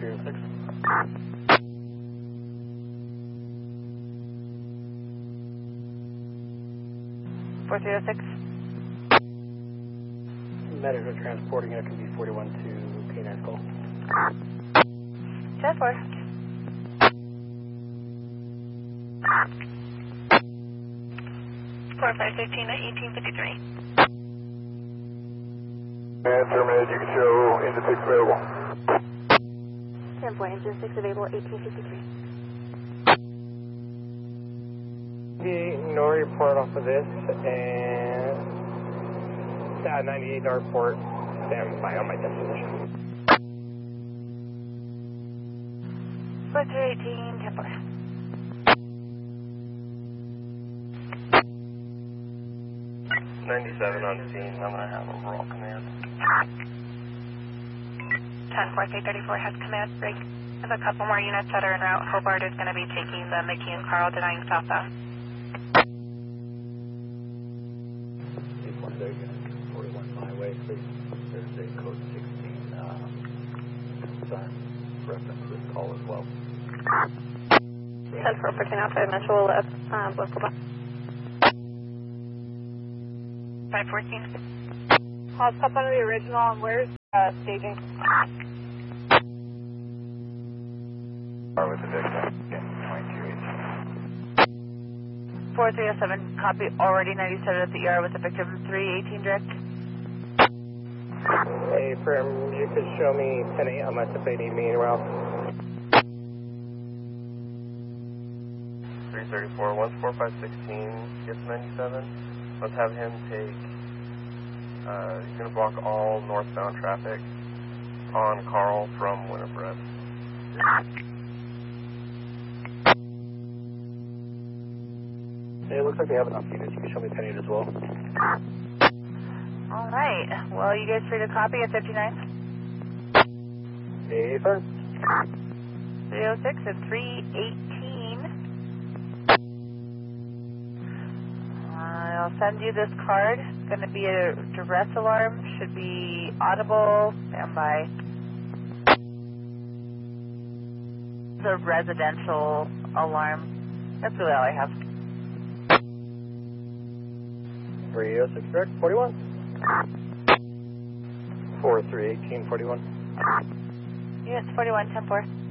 4306. 4306. Matters are transporting it can be 41 to K9 Skull. 10-4. 4515 at 1853. Terminated, you can show engine 6 available. 10-4, engine 6 available, 1853. No report off of this, and 98 port, stand by on my destination. 4318, 10-4. 97 on scene, I'm going to have overall command. 10-4, 334 has command, break. I have a couple more units that are en route. Hobart is going to be taking the Mickey and Carl denying southbound. 41 my way, please. There's a code 16 reference this call as well. 10-4, putting outside Mitchell, local bus. 514. I'll stop under the original, and where's staging? With the Victor, 2218. 4307, copy, already 97 at the ER with the victim, 318 direct. Hey, firm, you could show me 10-8 unless if they need me anywhere else. 334, once 4516 gets 97, let's have him take, he's going to block all northbound traffic on Carl from Winifred. It looks like they have enough units. You can show me 10-8 as well. All right. Well, you guys free to copy at 59? Hey, sir. 306 and 318. I'll send you this card. It's going to be a duress alarm. Should be audible. Stand by. It's a residential alarm. That's really all I have. 306 direct, 41. 4318, 41. Yes, 41, 10-4.